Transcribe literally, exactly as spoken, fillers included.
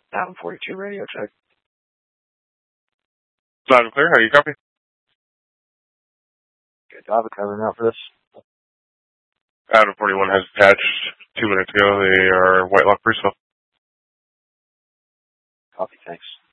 Adam forty-two radio check. Loud and clear. How you copy? Good job of covering out for this. Adam forty-one has attached two minutes ago. They are white lock pre-sale. Copy, thanks.